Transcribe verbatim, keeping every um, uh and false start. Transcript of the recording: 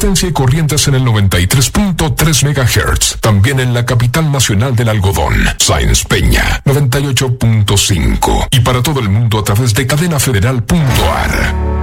Potencia y corrientes en el noventa y tres punto tres megahertz. También en la capital nacional del algodón, Sáenz Peña, noventa y ocho punto cinco. Y para todo el mundo a través de cadena federal punto a r.